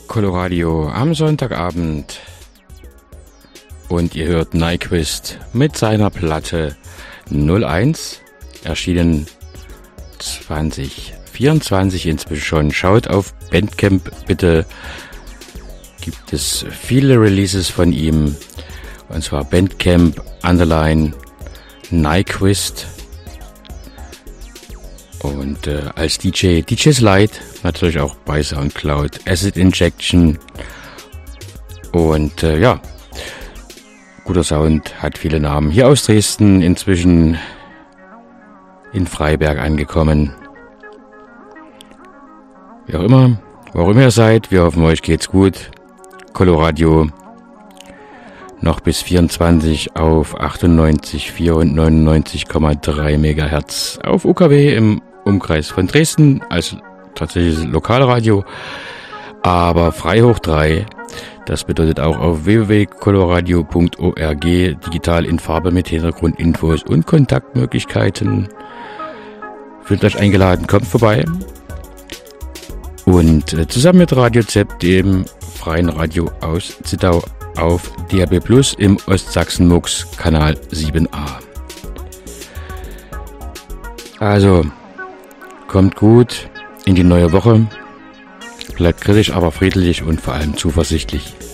Coloradio am Sonntagabend und ihr hört Nyquist mit seiner Platte 01, erschienen 2024 inzwischen schon. Schaut auf Bandcamp bitte, gibt es viele Releases von ihm, und zwar Bandcamp _Nyquist und als DJ's Light natürlich auch bei Soundcloud, Acid Injection und ja, guter Sound, hat viele Namen. Hier aus Dresden, inzwischen in Freiberg angekommen. Wie auch immer, wo auch immer ihr seid, wir hoffen, euch geht's gut. Coloradio noch bis 24 auf 98,4 und 99,3 MHz auf UKW im Umkreis von Dresden, als tatsächlich Lokalradio, aber frei hoch 3. Das bedeutet auch auf www.coloradio.org, digital in Farbe mit Hintergrundinfos und Kontaktmöglichkeiten. Fühlt euch eingeladen, kommt vorbei. Und zusammen mit Radio ZEP, dem freien Radio aus Zittau, auf DAB+ im Ostsachsen-Mux, Kanal 7a. Also, kommt gut in die neue Woche, bleibt kritisch, aber friedlich und vor allem zuversichtlich.